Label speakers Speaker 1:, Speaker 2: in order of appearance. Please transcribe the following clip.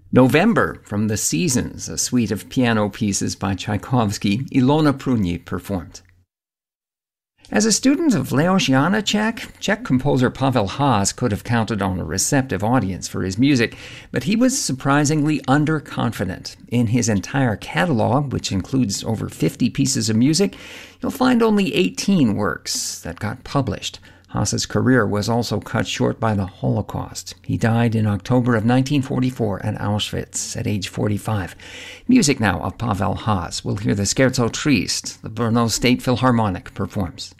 Speaker 1: November from The Seasons, a suite of piano pieces by Tchaikovsky, Ilona Prunyi performed. As a student of Leos Janáček, Czech composer Pavel Haas could have counted on a receptive audience for his music, but he was surprisingly underconfident. In his entire catalog, which includes over 50 pieces of music, you'll find only 18 works that got published. Haas's career was also cut short by the Holocaust. He died in October of 1944 at Auschwitz at age 45. Music now of Pavel Haas. We'll hear the Scherzo Triste, the Brno State Philharmonic performs.